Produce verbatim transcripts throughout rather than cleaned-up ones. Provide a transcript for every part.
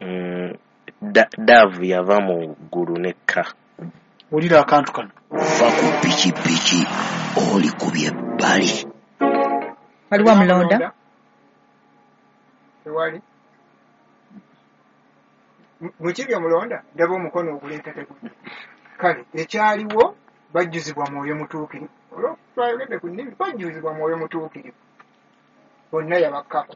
mm, da, davu yava mu ggulu nekka. Olira akantu kano. Fa ku pikipiki oli kubye bbali. Waliwo mulonda? Ewali. Mwekibya mulonda ndaba omukono oguleeta tegudde. Kale ekyaliwo bajjuzibwa mwoyo mutuukirivu. Olwo twayogedde ku nnimi bajjuzibwa mwoyo mutuukirivu. Bonna yabakkako.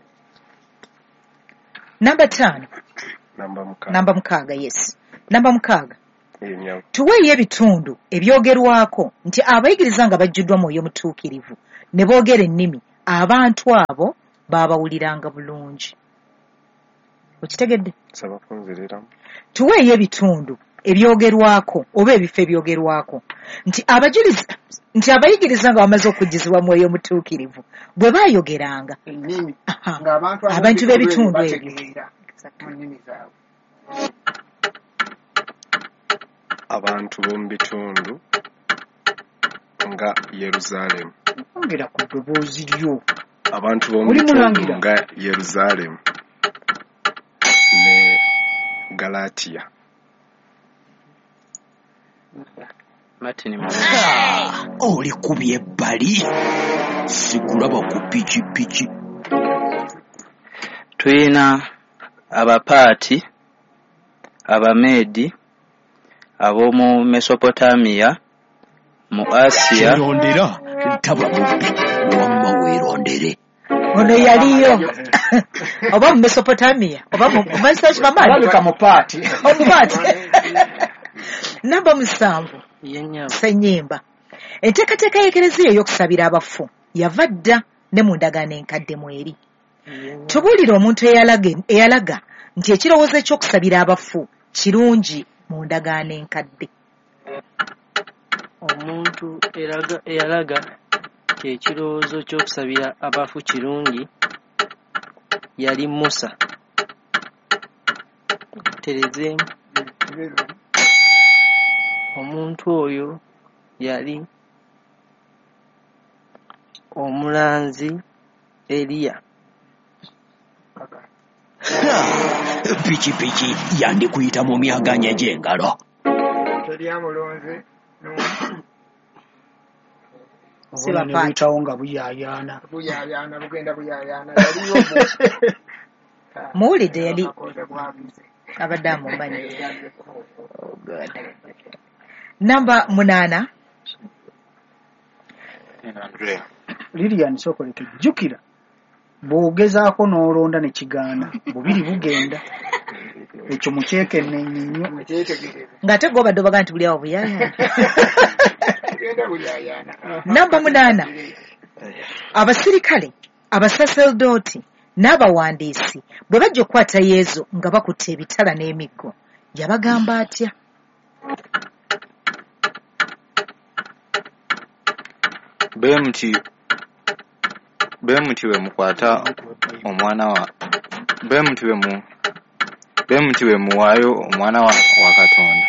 Namba tano. Namba mukaaga. Namba mukaaga, yes. Namba mukaaga. Enyawo. Tuweeyo ebitundu ebyogerwako nti abayigiriza nga bajjuddwa mwoyo mutuukirivu ne boogera ennimi abantu abo baabawuliranga bulungi. Okitegedde? Sabafunziriramu. Tuweeyo ebitundu ebyogerwako oba ebifo ebyogerwako nti abajuliza nti abayigiriza nga bamaze okujjuzibwa mwoyo mutuukirivu bwe baayogeranga ennimi ng'abantu abantu b'ebitundu ebyo mu nnimi zaabwe. Abantu b'omu bitundu nga Yeruzaalemu. Ongera ku ddoboozi lyo. Abantu b'omu bitundu nga Yeruzaalemu ne Galatiya. Martin oli kubye bbali. Sikulaba ku pikipiki. Tuyina Abapaati, Abameedi, ab'omu Mesopotamia, mu Asiya. Kirondera ntaba mubbi wamma weerondere. Ono yaliyo oba mu Mesopotamia oba mu Balika mu paati. Omupaati. Namba musanvu. Yennyamba. Ssenyimba. Enteekateeka y'Ekereziya ey'okusabira abafu yava dda ne mu ndagaano enkadde mweri. Tubuulire omuntu eyalaga eyalaga nti ekirowoozo eky'okusabira abafu kirungi mu ndagaano enkadde. Omuntu eraga eyalaga nti ekirowoozo ky'okusabira abafu kirungi yali Musa. Terezeemu. Omuntu oyo yali omulanzi Eliya. Pikipiki yandikuyita mu myaganya gy'engalo. Teryamulonze Sibapatawo nga buyaayaana. buyaayaana bugenda buyaayaana yaliyo Muwulidde yali abadde amumanyi. Namba munaana. Andrea. Lilian Sokoleke jjukira bw'ogezaako n'olonda ne kigaana bubiri bugenda ekyo mukyekenneenye nnyo ng'ate gw'obadde obaga nti buli awo buyaayaana. Namba munaana. Abasirikale, abasaserodooti n'abawandiisi bwe bajja okukwata Yesu nga bakutte ebitala n'emiggo yabagamba atya? Bemuti bemuti we mukwata omwana wa bemuti we mu bemuti we muwayo omwana wa, wa Katonda.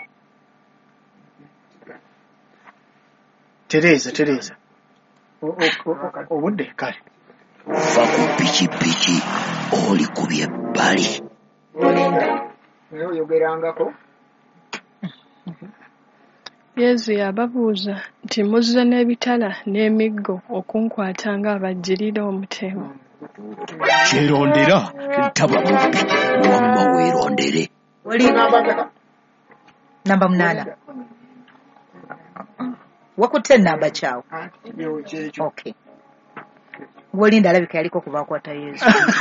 Tereza Tereza obudde kale. Fa ku pikipiki oli kubye bbali. naye oyogerangako. Yesu yababuuza nti muzze n'ebitala n'emiggo okunkwata ng'abajjirira omutemu. Kyerondera ntaba mubbi wamma weerondere. Namba munaana. Wakutte namba kyawo. Okay. Gwolinda alabika yaliko kubakwata Yesu.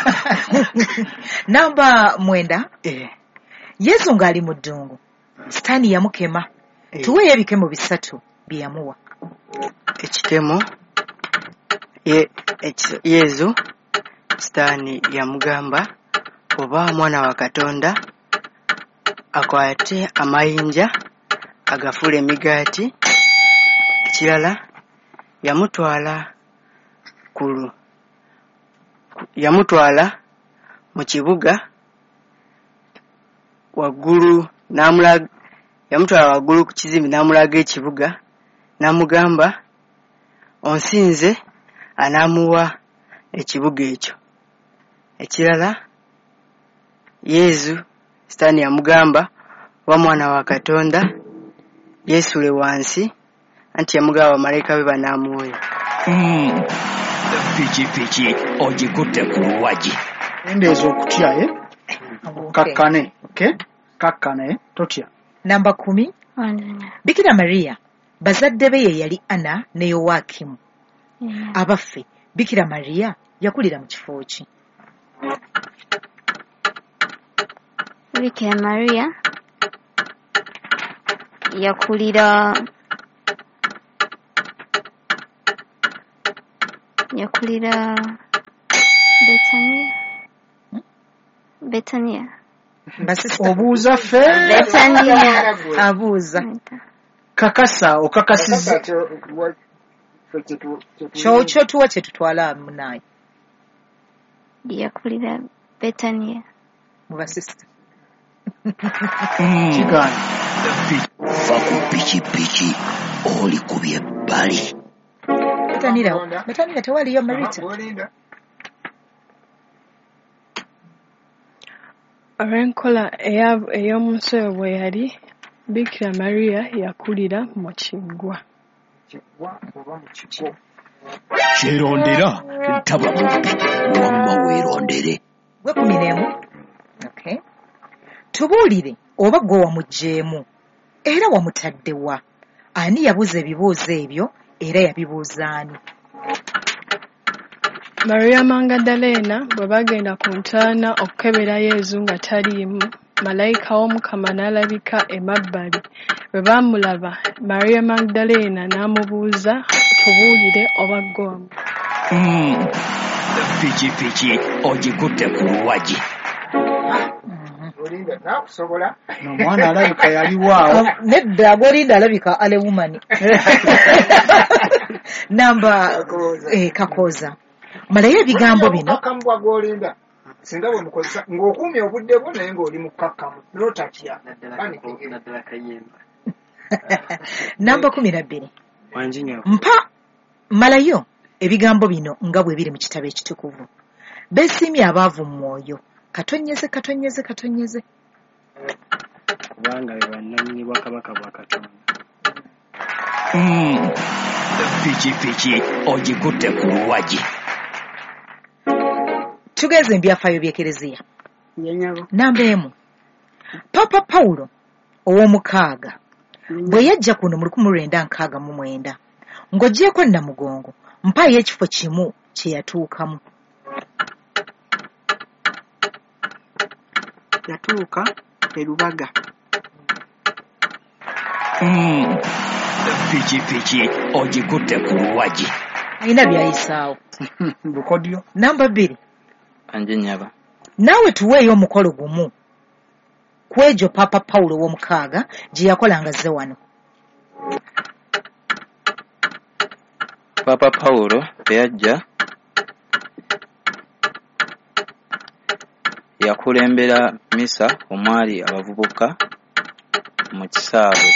Namba mwenda. Eh. Yesu ng'ali mu ddungu. Sitaani yamukema. Tuweeyo ebikemo bisatu bye yamuwa. Ekikemo ye Yesu Sitaani yamugamba oba mwana wa Katonda akwate amayinja agafule emigaati. Ekirala yamutwala kulu yamutwala mu kibuga waggulu n'amulaga yamutwala waggulu ku kizimbe n'amulaga ekibuga n'amugamba onsinze anaamuwa ekibuga ekyo. Ekirala Yesu sitaani yamugamba wa mwana wa Katonda yeesule wansi anti yamugamba bamalayika be banaamuwonya. Mm. Pikipiki ogikutte ku luwagi. Endeeza okutya eh? Kakkane, okay? Kakkane, totya. Namba kumi. Bikira Maria bazadde be ye yali Anna ne Yowakimu. Yeah. Abaffe Bikira Maria yakulira mu kifo ki? Bikira Maria yakulira yakulira Betania Betania Obuuza ffe Betania abuuza kakasa okakasiza kyokyo tuwa kye tutwala munaye yakulira Betania mu basista kigaana Va ku pikipiki oli ku byebbali. Betanira Betanira tewaliyo Marita. Olw'enkola eya- ey'omunsi oyo bwe yali Bikira Maria yakulira mu kiggwa. Kyerondera ntaba mubbi wamma weerondere. Gwe kumi n'emu. Okay. Tubuulire oba gwe wamuggyeemu era wamutaddewa. Ani yabuuza ebibuuzo ebyo era yabibuuza ani? Maria Magdalena bwe bagenda ku ntaana okukebera Yesu nga taliimu, malayika w'Omukama n'alabika emabbali. Bwe baamulaba, Maria Magdalena n'amubuuza, tubuulire oba gwe wamu. Mm. Pikipiki ogikutte ku luwagi. omwana alabika yaliwaawo. Nedda ag'olinda alabika alewumani. Namba eh, Kakooza. Malayo ebigambo bino. Kakambwa g'olinda singa bwe mukozesa ng'okuumya obudde bwo naye ng'oli mu kakkamu n'otatya. Namba kumi na bbiri. Wanjinya. Mpa malayo ebigambo bino nga bwe biri mu kitabo ekitukuvu. Beesiimye abaavu mu mwoyo. Katonyeze katonyeze katonyeze. Kubanga be bannannyini bwakabaka bwa Katonda. Mm. Pikipiki ogikutte ku luwagi. Tugeze ebyafaayo by'Ekereziya. Yenyabo. Namba emu. Papa Pawulo ow'omukaaga bwe yajja kuno mu lukumi lwenda nkaaga mu mwenda ng'oggyeko Namugongo mpaayo ekifo kimu kye yatuukamu. Yatuuka e Lubaga. Mm. Pikipiki ogikutte ku luwagi. Alina by'ayisaawo. Bukodyo. Namba bbiri. Anjinyaba. Naawe tuweeyo omukolo gumu ku egyo Papa Pawulo ow'omukaaga gye yakolanga zze wano. Papa Pawulo teyajja yakulembera misa omwali abavubuka mu kisaawe.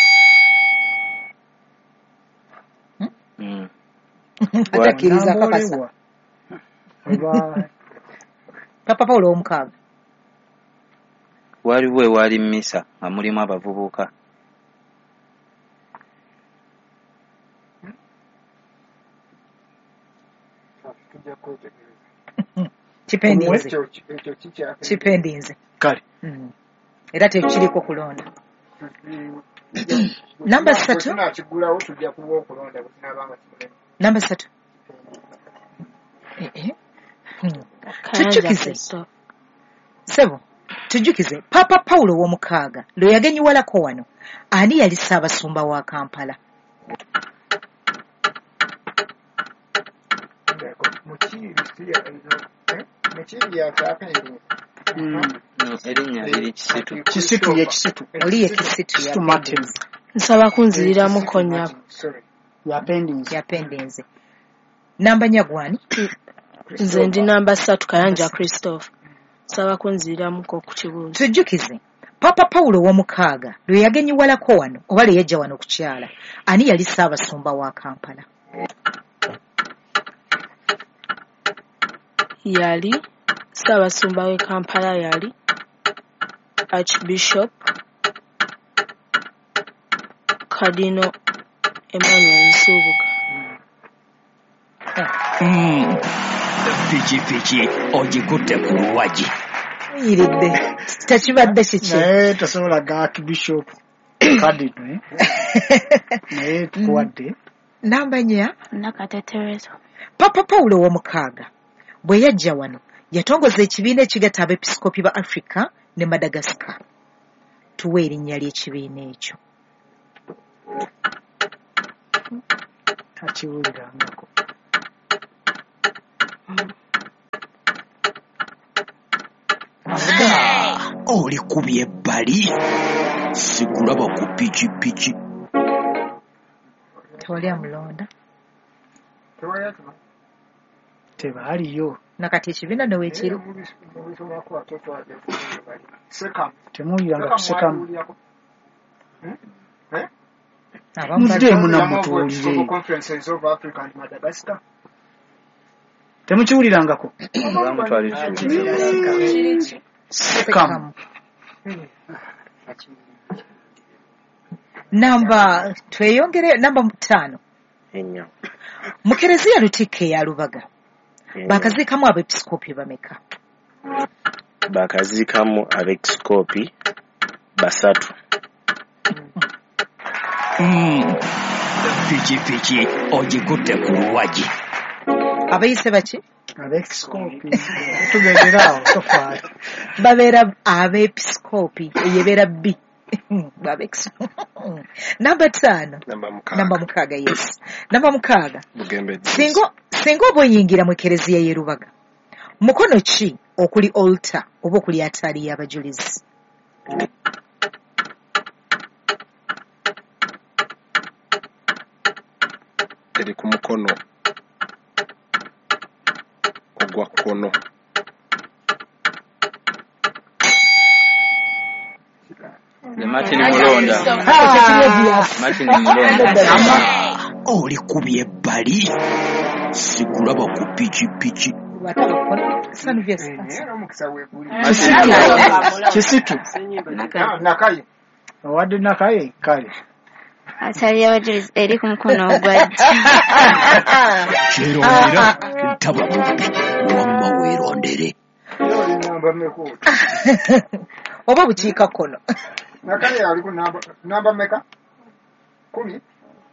Mm. Atakkiriza akakasa. Papa Pawulo ow'omukaaga. Waliwo ewaali misa nga mulimu abavubuka. Kipendinze. Kipendinze. Kale. Mm. Era tekiriko kulonda. Namba ssatu. Namba ssatu. Eh eh. Hmm. Tujjukize. Sebo. Tujjukize Papa Pawulo ow'omukaaga lwe yagenyiwalako wano ani yali Ssaabasumba wa Kampala. Erinnya liri Kisitu. Kisitu ye Kisitu. Oli ye Kisitu ya Martin. Nsaba kunziriramu konnyako. Yapendinze. Yapendinze. Namba Nyagwani. Nze ndi namba ssatu Kayanja Christopher. Nsaba kunziriramuko ku kibuuzo. Tujjukize Papa Pawulo ow'omukaaga lwe yagenyiwalako wano oba lwe yajja wano kukyala ani yali Ssaabasumba wa Kampala. Yali Ssaabasumba w'e Kampala yali Archbishop Cardinal Emmanuel Nsubuga. Mm. Piki piki ogikutte ku luwagi. Yiridde. Tekibadde kiki. Naye tosobola ga Archbishop Cardinal. Naye tukuwadde. Namba nya. Nakateterezo. Papa Paulo w'omukaaga bwe yajja wano yatongoza ekibiina ekigatta abepiskopi ba Africa ne Madagascar. Tuwe erinnya ly'ekibiina ekyo. Takiwulirangako. Oli kubye ebbali sikulaba ku pikipiki. Tewali amulonda. Tebaaliyo. Nakati ekibiina ne weekiri. Temuwuliranga ku Sekamu. Muzeemu namutuulire. Temukiwulirangako. Sekamu. Namba tweyongere namba ttaano. Ennyo. Mu Kereziya Lutikko eya Lubaga baakaziikamu abepiskopi bameka? Baakaziikamu abepiskopi basatu. Mm. Piki piki ogikutte ku luwagi. Abayise baki? Abepiskopi. Tugenderawo tofaayo. Babeera abepiskopi eyebeera B. Namba ttaano. Namba mukaaga, yes. Namba mukaaga. Singo singo oba oyingira mu Kereziya y'e Lubaga. Mukono ki okuli altar oba okuli ataali y'abajulizi? Eri ku mukono ogwa kkono. Martin Mulonda. Martin Mulonda. Oli kubye ebbali sikulaba ku pikipiki. Kisitu. Nakaye. Owadde Nakaye kale. Ataali y'abajulizi eri ku mukono ogwa Kyerondera ntaba mubbi wamma weerondere. Oba bukiika kkono. Nakaye ali ku namba namba meka? Kumi.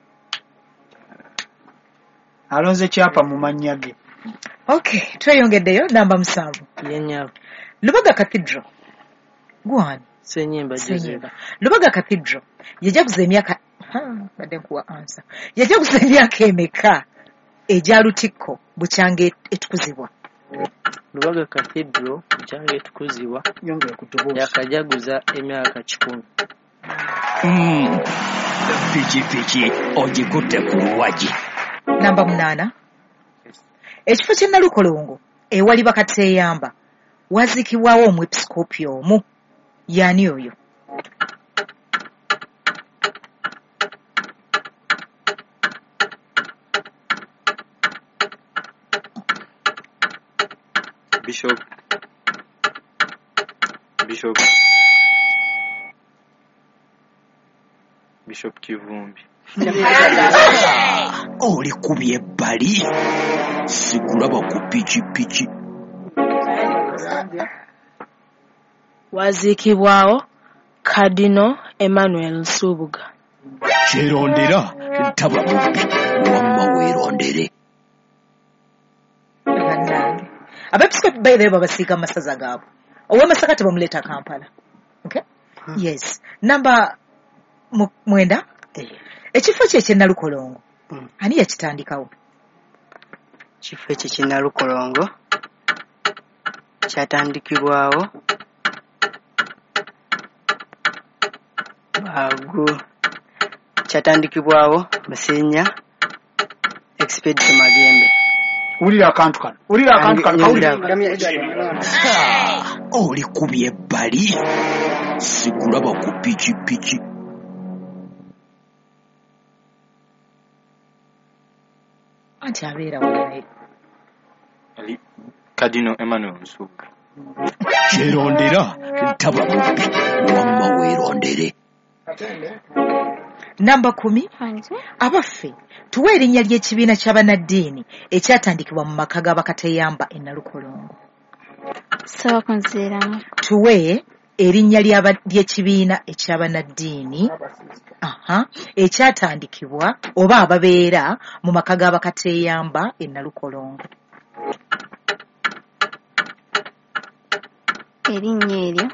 Alonze kyapa mu mannya ge. Okay, tweyongeddeyo namba musanvu. Yennyabo. Lubaga Cathedral. Gwani. Senyimba Joseph. Lubaga Cathedral yajaguza emyaka ha badde kuwa answer. Yajaguza emyaka emeka egya Lutikko bukyange etukuzibwa. Lubaga Cathedral bukyange etukuzibwa yongeye kutubuuza. Yakajaguza emyaka kikumi. Mm. Piki piki ogikutte ku luwagi. Namba munaana. Ekifo ky'e Nalukolongo ewali bakateeyamba waziikibwawo omwepisikoopi omu. Yani oyo? Bishop Bishop Bishop Kivumbi. Oli kubye ebbali sikulaba ku pikipiki. Waziikibwawo Cardinal Emmanuel Nsubuga. Kyerondera ntaba mubbi wamma weerondere. Abepiskopi bayibeyo babasiika masaza gaabo. Ow'Amasaka tebamuleeta Kampala. Okay? Yes. Namba mwenda. Ekifo kye ky'e Nalukolongo. Ani yakitandikawo? Kifo ekyo ky'e Nalukolongo kyatandikibwawo bagu kyatandikibwawo Masenya Expedition Magembe. Ulira akantu kano. Ulira akantu kano. Oli kubye ebbali sikulaba ku pikipiki. Anti abeera wae. Ali Cardinal Emmanuel Nsubuga. kyerondera ntaba mubbi wamma weerondere. Namba kumi. Abaffe tuwe erinnya ly'ekibiina ky'abannaddiini ekyatandikibwa mu maka g'abakateyamba e Nalukolongo. Saba kunziramu. Tuwe erinnya ly'ekibiina eky'abannaddiini aha ekyatandikibwa oba ababeera mu maka g'abakateyamba e Nalukolongo. Erinnya eryo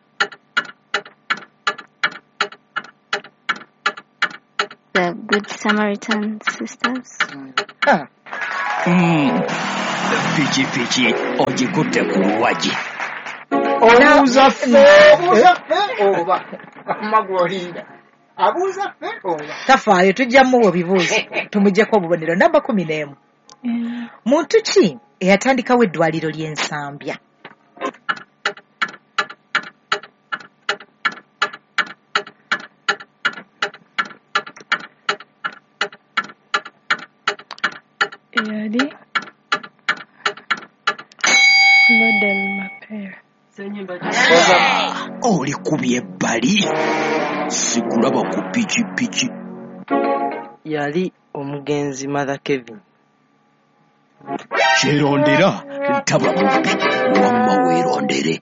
The Good Samaritan Sisters. Ah. Mm. Piki piki ogikutte ku luwagi. Obuuza ffe obuuza ffe oba amagwolinda abuuza ffe oba tafaayo tujjamu obibuuzo tumuggyeko obubonero. Namba kumi n'emu. Muntu ki eyatandikawo eddwaliro ly'ensambya? Yali Model Mapera. Olikubye ebbali sikulaba ku pikipiki. Yali omugenzi Mother Kevin. Kyerondera ntaba mubbi wamma weerondere.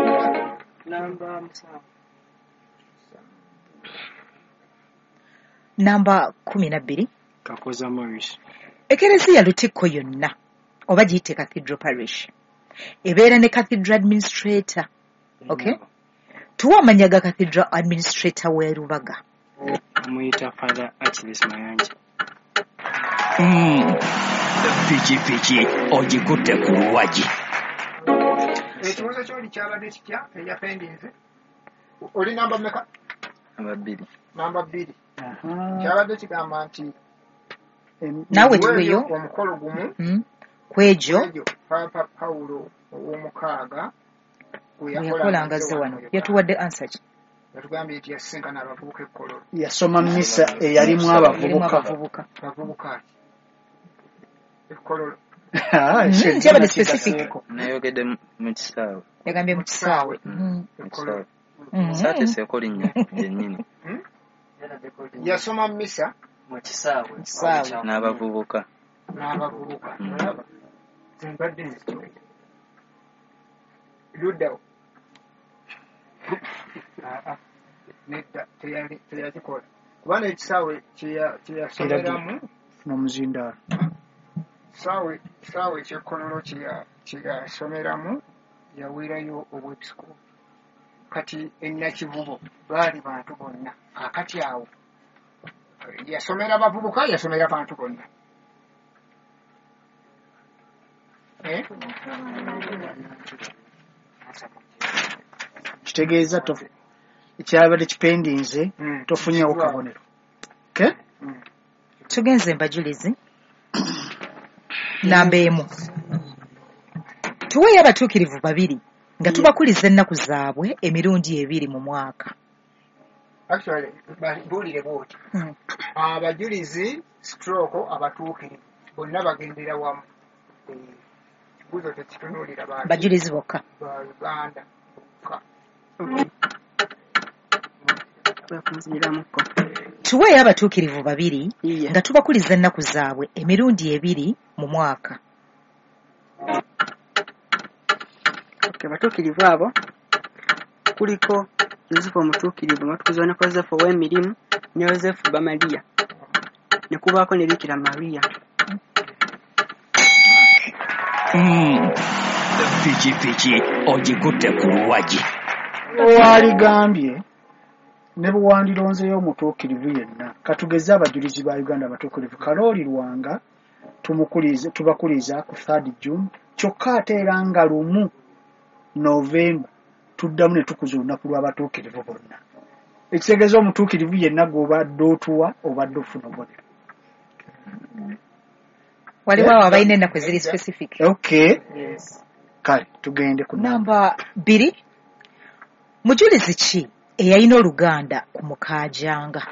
Namba kumi na bbiri. Kakoza Morris. Ekereziya Lutikko yonna oba giyite Cathedral Parish ebeera ne Cathedral Administrator. Okay? Tuwa amanya ga Cathedral Administrator w'e Rubaga. Amuyita Father Achilles Mayanja. Mm. Piki piki ogikutte ku luwagi. Ekibuuzo ky'oli kyabadde kitya eya pendinze? Oli namba mmeka? Namba bbiri. Namba bbiri. Kyabadde kigamba nti naawe tuweyo omukolo gumu kwejo Papa Paulo ow'omukaaga yakolanga ze wano yatuwadde answer ki? Yatugambye nti yasisinkana abavubuka ekkololo. Yasoma misa eyalimu abavubuka. Abavubuka ekkololo. Kyabadde specific. Nayogedde mu kisaawe. Yagambye mu kisaawe. Ekkololo. Saateseeko linnya lyennyini. Yasoma misa mu kisaawe n'abavubuka. N'abavubuka. Zembadde nzitoye. Luddawo. Nedda teyakikola. Kubanga ekisaawe kyeyasomeramu n'omuzindaalo. Kisaawe ekyekkololo kyeyasomeramu yaweerayo obwepisikopo. Kati ennakivubo baali bantu bonna. Akati awo yasomera abavubuka yasomera bantu bonna. Kitegeeza ekyabadde kipendinze tofunyeewo kabonero. Okay? Tugenze mbajulizi. Namba emu. Tuweeyo abatuukirivu babiri nga tubakuliza ennaku zaabwe emirundi ebiri mu mwaka. Actually, buulire bwoti. Abajulizi stroke abatuukirivu bonna bagendera wamu. Buzo tekitunuulira bantu. Bajulizi bokka. Ba Uganda bokka. Tuweeyo abatuukirivu babiri nga tubakuliza ennaku zaabwe emirundi ebiri mu mwaka. Okay, batuukirivu abo kuliko Yosefu omutuukirivu nga tukuziwa ne Yosefu ow'emirimu ne Yosefu Bamaliya ne kubaako ne Bikira Mariya. Piki piki ogikutte ku luwagi. Waligambye ne bwe wandironzeyo omutuukirivu yenna katugeze abajulizi ba Uganda abatuukirivu Kalooli Lwanga tumukulize tubakuliza ku third June kyokka ate era nga lumu November tuddamu ne tukuza olunaku lw'abatuukirivu bonna. Ekitegeeza omutuukirivu yenna gw'obadde otuwa obadde ofuna obubonero. Waliwo awo abalina ennaku eziri specific. Okay. Yes. Kale tugende ku namba bbiri. Mujulizi ki eyalina Oluganda ku Mukaajanga?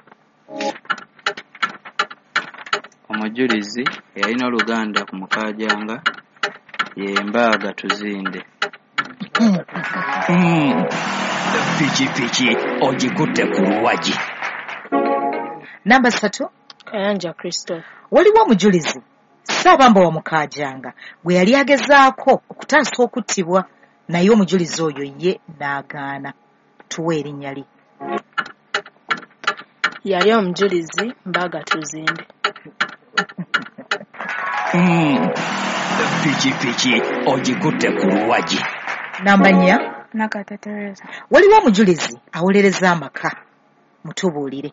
Omujulizi eyalina Oluganda ku Mukaajanga ye Mbaaga Tuzinde. Mm. Pikipiki ogikutte ku luwagi. Namba ssatu. Kayanja Christopher. Waliwo omujulizi Ssaabamba wa Mukaajanga gwe yali agezaako okutaasa okuttibwa naye omujulizi oyo ye n'agaana. Tuwe erinnya lye. Yali omujulizi Mbaga Tuzimbe. Mm. Pikipiki ogikutte ku luwagi. Namba nnya. Nakata Teresa. Waliwo omujulizi awolereza amaka. Mutubuulire.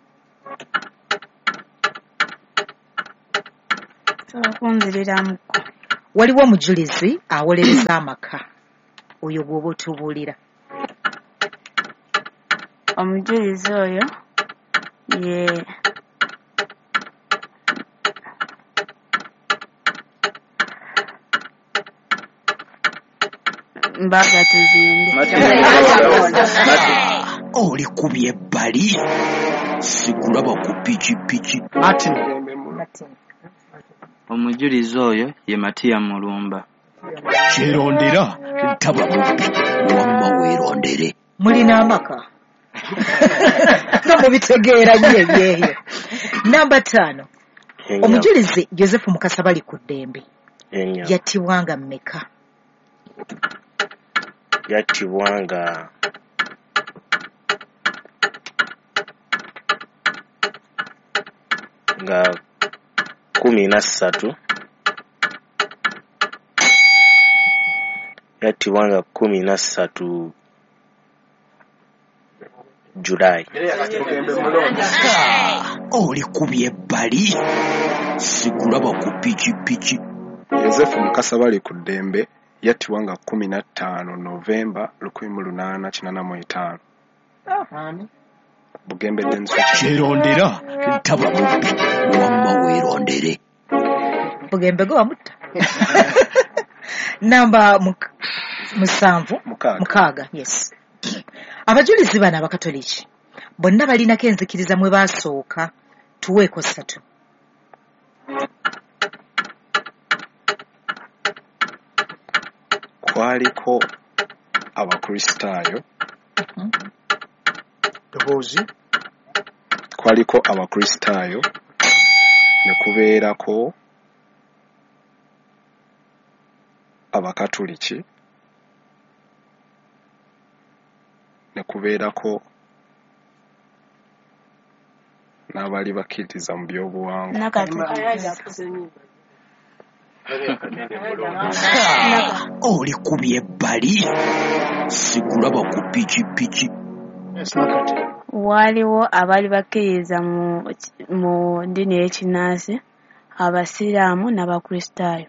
Okunziriramuko. Waliwo omujulizi awolereza amaka. Oyo gw'oba otubuulira. Omujulizi oyo ye Mbaga Tuzimbe. Oli kubye ebbali sikulaba ku pikipiki. Ati Omujulizi oyo ye Matiya Mulumba. Kyerondera ntaba mubbi wamma weerondere. Mulina amaka. Nga mubitegeera yeyeeyo. Namba ttaano. Omujulizi Joseph Mukasa bali ku ddembe. Yattibwanga mmeka? Yattibwanga nga kumi na ssatu. Yattibwanga kumi na ssatu July. Oli kubye ebbali sikulaba ku pikipiki. Yosefu Mukasa bali ku ddembe yattibwanga kumi na ttaano Novemba lukumi mu lunaana kinaana mu etaano. Bugembe Denso. Kyerondera ntaba mubbi wamma weerondere. Bugembe go wamutta. Namba muk- musanvu Mukaaga. mukaaga. Yes. Abajulizi bano Abakatoliki bonna balinako enzikiriza mwe baasooka. Tuweeko ssatu. Kwaliko Abakristaayo. Ddoboozi. Kwaliko Abakristaayo ne kubeerako Abakatoliki ne kubeerako n'abaali bakkiriza mu by'obuwangwa. Nakata. Oli kubye ebbali sikulaba ku pikipiki. Waliwo abaali bakkiriza mu mu ddiini y'Ekinnansi, Abasiraamu n'Abakristaayo.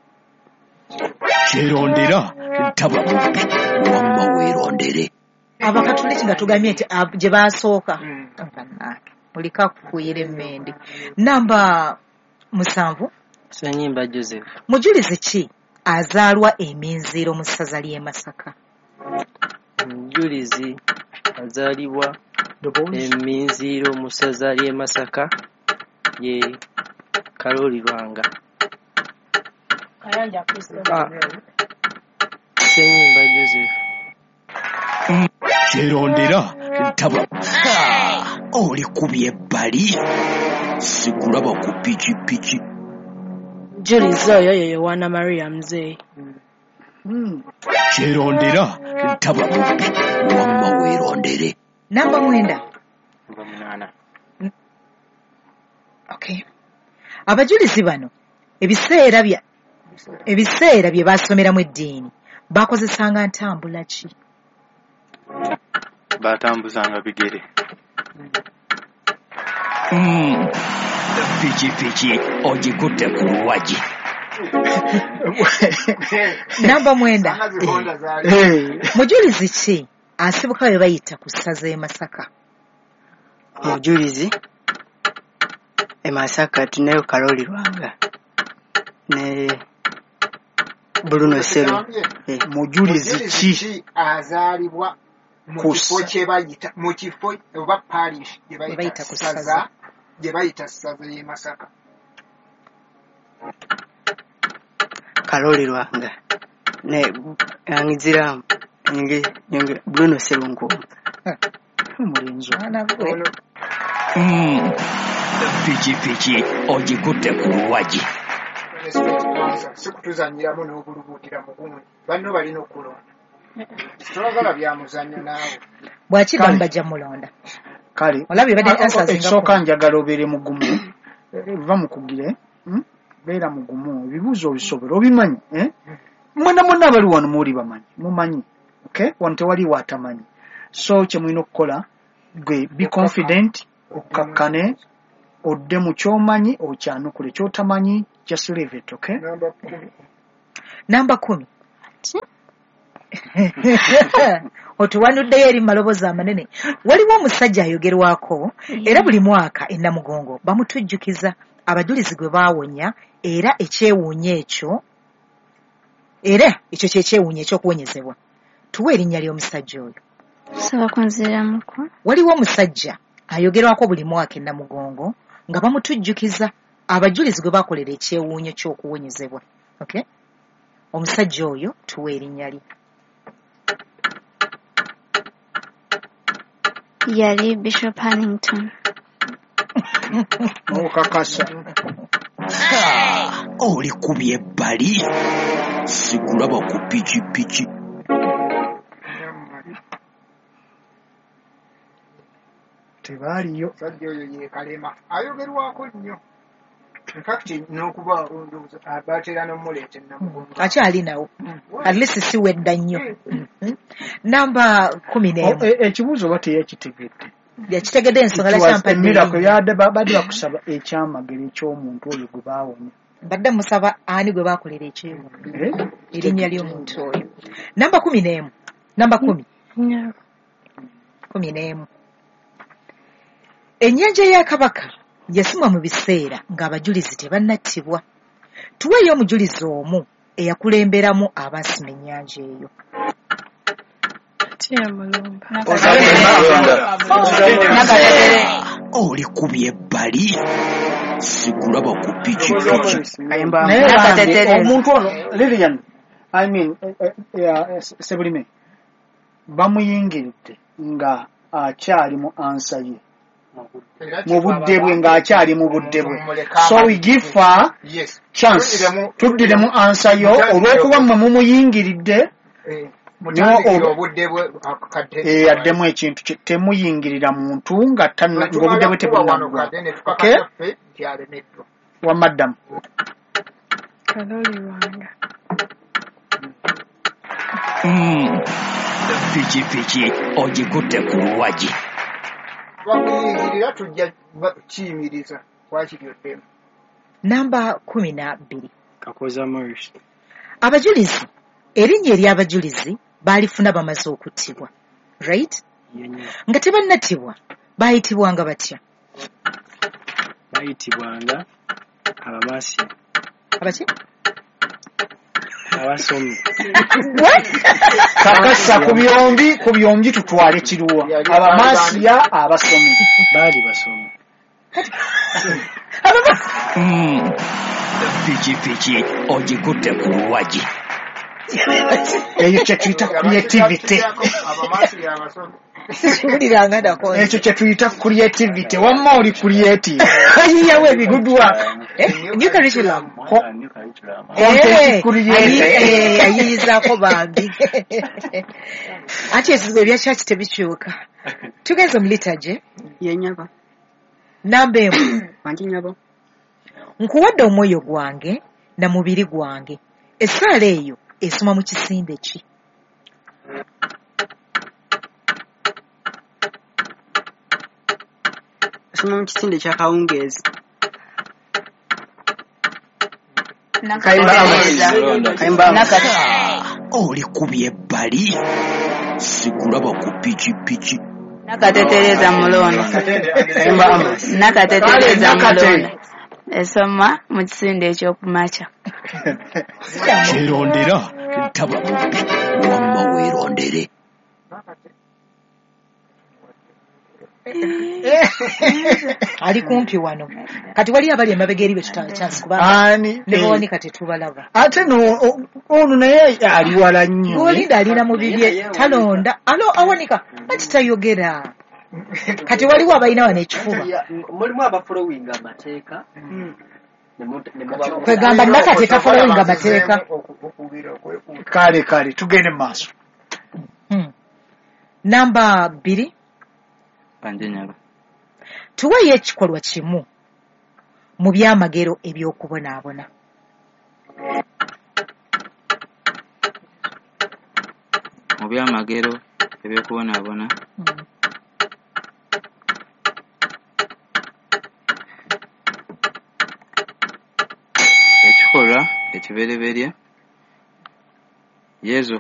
Kyerondera ntaba mubbi wamma weerondere. Abakatoliki nga tugambye nti ab- gye baasooka. Mulika kukuyira emmende. Namba musanvu. Ssenyimba Joseph. Mujulizi ki azaalwa eminziiro mu ssaza ly'e Masaka? Omujulizi azaalibwa eminziiro mu ssaza ly'e Masaka ye Kalooli Lwanga. Kayanja Christopher. Ssenyimba Joseph. Kyerondera ntaba oli kubye ebbali sikulaba ku pikipiki. Julizi oyo ye Yohana Maria Mzee. Kyerondera ntaba mubbi wamma weerondere. Namba mwenda. Namba munaana. Okay. Abajulizi bano ebiseera bya ebiseera bye baasomeramu eddiini baakozesanga ntambula ki? Baatambuzanga bigere. Mm. Pikipiki ogikutte ku luwagi. Namba mwenda. Amazikonda zaali. Mujulizi ki asibuka bye bayita ku ssaza e Masaka? Omujulizi e Masaka tunayo Kalooli Lwanga ne Bruno Sero. Mujulizi ki azaalibwa mu Ku kifo ssa- kye bayita mu kifo oba parish gye bayita bayita ku ssaza ssaza. gye bayita ssaza y'e Masaka. Kalooli Lwanga. ne angizira nge nge Bruno Serungo mulinzo Mm. Piki piki ogikutte ku luwaji. sikutuzanyiramu n'okulubuutira mugundi banno balina okulonda tolagala byamuzanyo naawe bw'akiddamu bajja mulonda kale olabye badde asazinga ekisooka njagala obeere mugumu va mukugire beera mugumu ebibuuzo obisobera obimanyi mwena mwonna abali wano muuli bamanyi mumanyi okay wano tewaliwo atamanyi so kye mulina okukola gwe be confident okkakkane odde mu kyomanyi okyanukule kyotamanyi just leave it okay namba kumi otuwanuddeyo eri maloboozi amanene waliwo omusajja ayogerwako era buli mwaka e Namugongo bamutujjukiza abajulizi gwe baawonya era ekyewuunya ekyo era ekyo kyekyewuunya ekyokuwonyezebwa tuwe erinnya ly'omusajja oyo soba kunziramuko waliwo omusajja ayogerwako buli mwaka e Namugongo nga bamutujjukiza abajulizi gwe baakolera ekyewuunyo ky'okuwonyezebwa okay omusajja oyo tuwe erinnya lye yali Bishop Hannington. okakasa Oli kubye ebbali sikulaba ku pikipiki. tebaaliyo sajja oyo yeekalema ayogerwako nnyo infacti n'okuba batera n'omuleeta enamugongo akyali nawo at least si wedda nnyo namba kumi n'emu ekibuuzo oba teyakitegedde yakitegedde ensonga lakyampamiraku yadde badde bakusaba ekyamagero eky'omuntu oyo gwe baawonya badde musaba ani gwe baakolera ekyewo erinnya ly'omuntu oyo namba kumi n'emu namba kumi kumi n'emu ennyanja ya kabaka yasimwa mu biseera ng'abajulizi tebannattibwa tuweeyo omujulizi omu eyakulemberamu abaasima ennyanja eyo Oli kubye ebbali sikulaba ku pikipiki. omuntu ono Lilian I mean Sebulime bamuyingiridde nga akyali mu ansa ye mu budde bwe ng'akyali mu budde bwe so we give her chance tuddire mu ansa yo olw'okuba mmwe mumuyingiridde addemu ekintu temuyingirira muntu nga ng'obudde bwe tebunaggwa wamaddamu Pikipiki ogikutte ku luwaji. bakuyingirira tujja kiyimiriza wakiryoddemu namba kumi na bbiri Kakoza Morris. abajulizi erinnya ery'abajulizi baalifuna bamaze okuttibwa right nga tebannattibwa baayitibwanga batya Bayitibwanga abamaasiya. abaki Abasomi. kakasa ku byombi ku byombi tutwale kiruwa abamaasiya abasomi baali basomi. Pikipiki ogikutte ku luwaji. eyo kye tuyita creativity sikiwuliranga nako ekyo kye tuyita creativity wamma oli creative ayiyawo ebigudwa new curriculum ayiyizaako bambi ati ebizibu ebyakyaki tebikyuka tugenze mu litage yenyaba namba emu wangi nyabo nkuwadde omwoyo gwange na mubiri gwange essaala eyo esoma mu kisinde ki esoma mu kisinde kya kawungeezi Oli kubye ebbali sikulaba ku pikipiki. Nakatetereza mulondo nakatetereza mulondo esoma mu kisinde ekyokumakya Kyerondera taba mubbi wamma weerondere. ali kumpi wano kati wali abali emabega eri betutakyasi Ani, ne eh. bawanika tetubalaba ate no o- ono naye ali wala nnyo golinda alina mu bibye talonda alo awanika ati tayogera kati waliwo abalina wano ekifuba mulimu abafolowinga amateeka kwegamba nakati tafolowinga amateeka kale kale tugende mu maaso Hmm. namba bbiri Banje nyalo. tuweeyo ekikolwa kimu mu byamagero eby'okubonaabona Mu byamagero ebyokubonaabona. Ekikolwa ekibereberye Yezu